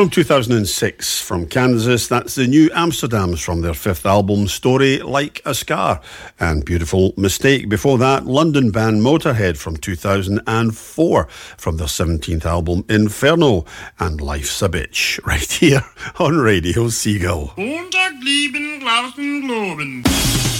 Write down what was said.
From 2006, from Kansas, that's the New Amsterdams from their fifth album, Story Like a Scar, and Beautiful Mistake. Before that, London band Motorhead from 2004, from their 17th album, Inferno, and Life's a Bitch, right here on Radio Seagull. Montag, lieben, Glauben, Globen.